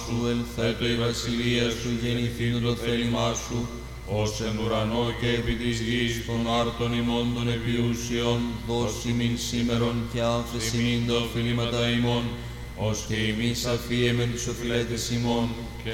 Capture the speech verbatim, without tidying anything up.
σου, ελθέτω η βασιλεία σου, γεννηθήνω το θέλημά σου, ως εν ουρανό και επί της γης των άρτων ημών των επιούσιων, δώσει μην σήμερον και άφεση μην τα οφειλήματα ημών, ως και εμείς αφίεμεν τους οφειλέτες ημών, και